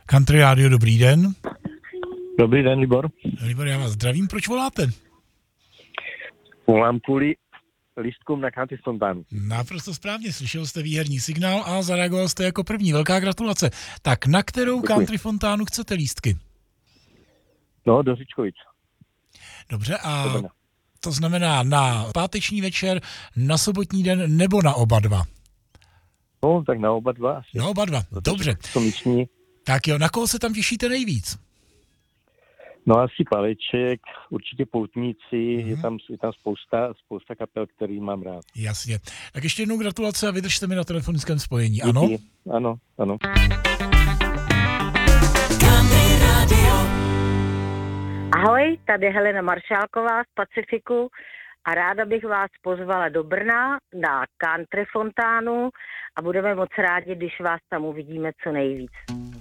Country Radio, dobrý den. Dobrý den, Libor. Libor, já vás zdravím, proč voláte? Volám kvůli lístkům na Country Fontánu. Naprosto správně, slyšel jste výherní signál a zareagoval jste jako první. Velká gratulace. Tak na kterou Country Fontánu chcete lístky? No, do Říčkovic. Dobře, a to znamená na páteční večer, na sobotní den nebo na oba dva? No, tak na oba dva asi. Na oba dva, dobře. Komiční. Tak jo, na koho se tam těšíte nejvíc? No asi Paleček, určitě Poutníci, je tam spousta kapel, který mám rád. Jasně. Tak ještě jednou gratulace a vydržte mi na telefonickém spojení, ano? Díky. Ano. Ahoj, tady Helena Maršálková z Pacifiku a ráda bych vás pozvala do Brna na Country Fontánu a budeme moc rádi, když vás tam uvidíme co nejvíc.